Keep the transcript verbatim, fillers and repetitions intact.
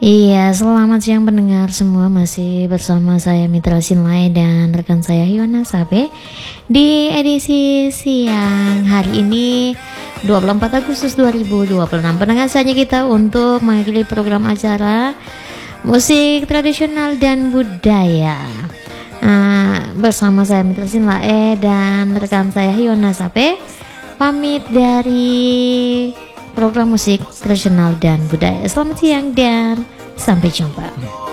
Iya, selamat siang pendengar semua, masih bersama saya Mitra Sinlay dan rekan saya Yona Sabe di edisi siang hari ini dua puluh empat Agustus dua ribu dua puluh enam. Pendengar saja kita untuk mengakhiri program acara musik tradisional dan budaya. Nah, bersama saya Mitra Sinlay dan rekan saya Yona Sabe pamit dari program musik tradisional dan budaya. Selamat siang dan sampai jumpa.